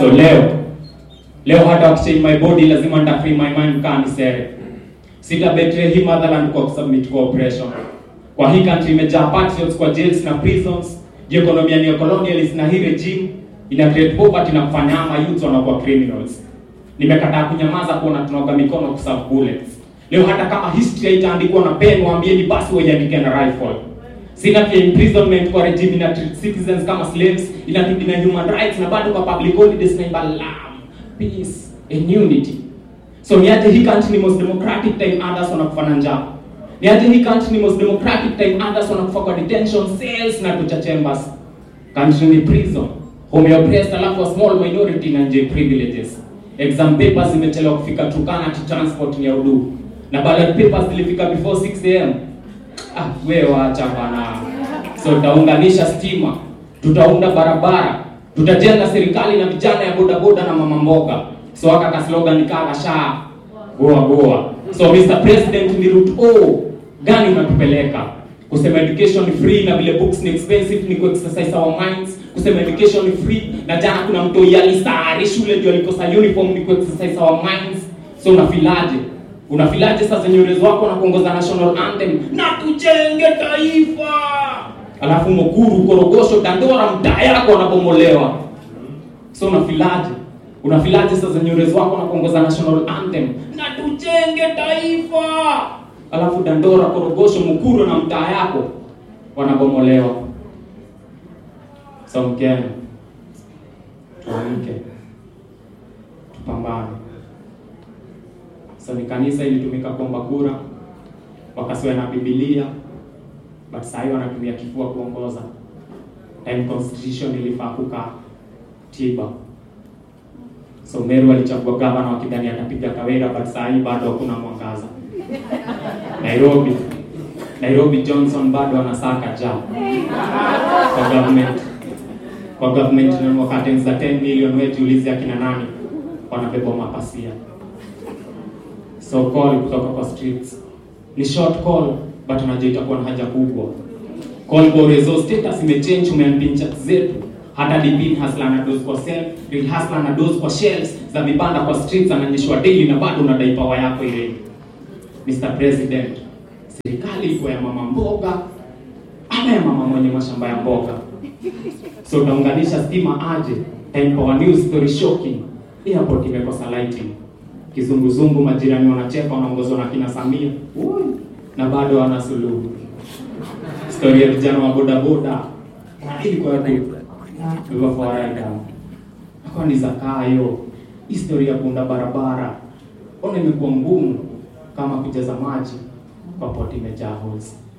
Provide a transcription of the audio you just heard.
So leo hata wakichange my body lazima nitafree my mind kama nisere. Sita betray hii motherland kwa kusubmit kwa oppression. Kwa hii country imejaa patriots kwa jails na prisons. Economy ni colonialist na hii regime ina create poverty na kufanya ama youth wanakuwa criminals. Nimekataa kunyamaza kuona tunaoga mikono kuserve bullets. Leo hata kama history itaandikwa na pen, waambieni basi waiandike na rifle. Sina pia imprisonment kwa regime ina treat citizens kama slaves, ina deny human rights na bado kwa public holidays na imba love, peace and unity. So niaje hii country ni most democratic time others wanakufana njaa. Niaje hii country ni most democratic time others wanakufa kwa detention cells na torture chambers. Country ni prison, home oppressed alafu a small minority na enjoy privileges. Exam papers zimechelewa kufika Turkana to transport ni udu. Na ballot papers zilifika before 6 am. Wewe waacha bana. So tutaunganisha stima, tutaunda barabara, tutajenga serikali na vijana ya boda boda na mama mboga. So aka slogan nikaka sha goa. So Mr. President, ni route gani unatupeleka? Kusema education ni free na vile books ni expensive ni ku-exercise our minds. Kusema education ni free na jana kuna mtu yalisari shule ndio alikosa uniform ni ku-exercise our minds. So unafilaje sasa nyorezi wako na kuongoza national anthem na tujenge taifa, alafu Mukuru, Korogosho, Dandora mtaa yako wanabomolewa. So unafilaje sasa nyorezi wako na kuongoza national anthem na tujenge taifa, alafu Dandora, Korogosho, Mukuru na mtaa yako wanabomolewa. So Mkenya, tuamke, tupambane. So ni kanisa ilitumika kuomba kura, wakasiwa na Biblia, but sasa hiyo wanatumia kifua kuongoza. Time constitution ilifaa kukaa tiba. So Meru alichagua governor wakidhani atapiga Kawira, but sasa hii bado hakuna mwangaza. Nairobi Johnson bado anasaka jao. Kwa government na wakati za 10 million wetu ulizia kina nani wanabeba mapasia. So call kutoka kwa streets ni short call, but unajua itakuwa na haja kubwa. Call kwa resource status imechange, umeampin chat zetu. Hata dipin hustler na dose kwa self, real hustler na dose kwa shells za vibanda kwa streets ananyeshwa daily na bado unadai power yako ile. Mr. President, serikali iko ya mama mboga ama ya mama mwenye mashamba ya mboga? So utaunganisha stima aje? Time power news story shocking. Airport imekosa lighting. Kizunguzungu majirani wanacheka wanaongozwa na kina Samia. Na bado wana suluhu. Story ya vijana wa boda boda. Ili kwa ndio fawaida. Kwa ni zakayo. Historia ya kuunda barabara. Ona imekuwa ngumu kama kujaza maji kwa poti imejaa holes.